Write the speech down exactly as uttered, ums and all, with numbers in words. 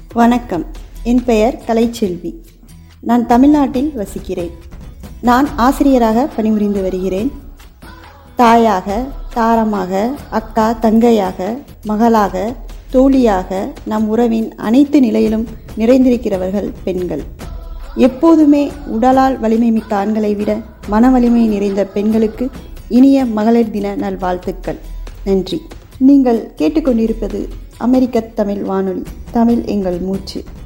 வணக்கம். என் பெயர் கலைச்செல்வி. நான் தமிழ்நாட்டில் வசிக்கிறேன். நான் ஆசிரியராக பணிபுரிந்து வருகிறேன். தாயாக, தாரமாக, அக்கா, தங்கையாக, மகளாக, தோழியாக நம் உறவின் அனைத்து நிலையிலும் நிறைந்திருக்கிறவர்கள் பெண்கள். எப்போதுமே உடலால் வலிமை மிக்க ஆண்களை விட மன வலிமை நிறைந்த பெண்களுக்கு இனிய மகளிர் தின நல்வாழ்த்துக்கள். நன்றி. நீங்கள் கேட்டுக்கொண்டிருப்பது அமெரிக்க தமிழ் வானொலி. தமிழ் எங்கள் மூச்சு.